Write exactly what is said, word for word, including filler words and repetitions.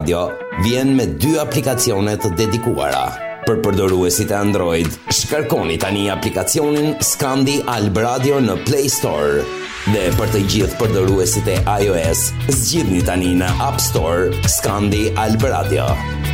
Radio vjen me dy aplikacione të dedikuara. Për përdoruesit e Android, shkarkoni tani aplikacionin Skandi Alb Radio në Play Store. Dhe për të gjithë përdoruesit e iOS, zgjidhni tani në App Store Skandi Alb Radio.